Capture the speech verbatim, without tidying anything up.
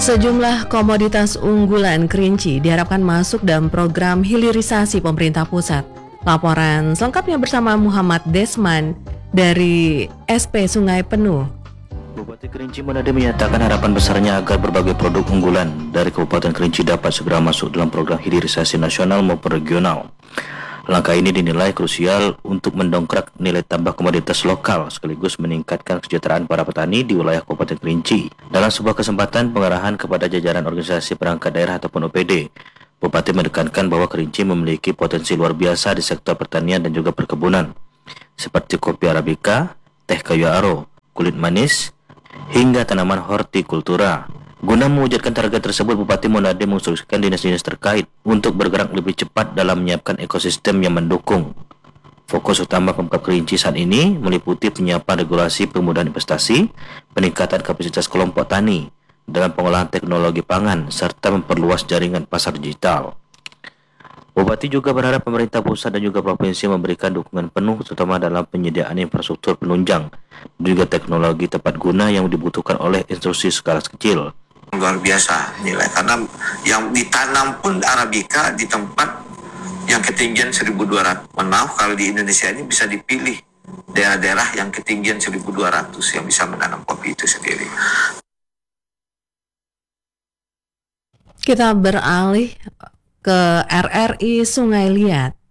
Sejumlah komoditas unggulan kerinci diharapkan masuk dalam program hilirisasi pemerintah pusat. Laporan selengkapnya bersama Muhammad Desman dari S P Sungai Penuh. Bupati Kerinci Manado menyatakan harapan besarnya agar berbagai produk unggulan dari Kabupaten Kerinci dapat segera masuk dalam program hilirisasi nasional maupun regional. Langkah ini dinilai krusial untuk mendongkrak nilai tambah komoditas lokal sekaligus meningkatkan kesejahteraan para petani di wilayah Kabupaten Kerinci. Dalam sebuah kesempatan pengarahan kepada jajaran organisasi perangkat daerah ataupun O P D, Bupati menekankan bahwa Kerinci memiliki potensi luar biasa di sektor pertanian dan juga perkebunan, seperti kopi Arabica, teh kayu aro, kulit manis, hingga tanaman hortikultura. Guna mewujudkan target tersebut, Bupati Manado menginstruksikan dinas-dinas terkait untuk bergerak lebih cepat dalam menyiapkan ekosistem yang mendukung. Fokus utama Pemkab Kerinci saat ini meliputi penyiapan regulasi pemudahan investasi, peningkatan kapasitas kelompok tani dalam pengolahan teknologi pangan, serta memperluas jaringan pasar digital. Bupati juga berharap pemerintah pusat dan juga provinsi memberikan dukungan penuh terutama dalam penyediaan infrastruktur penunjang dan juga teknologi tepat guna yang dibutuhkan oleh industri skala kecil. Luar biasa nilai karena yang ditanam pun Arabica di tempat yang ketinggian seribu dua ratus. Maaf, kalau di Indonesia ini bisa dipilih daerah-daerah yang ketinggian seribu dua ratus yang bisa menanam kopi itu sendiri. Kita beralih ke R R I Sungai Liat.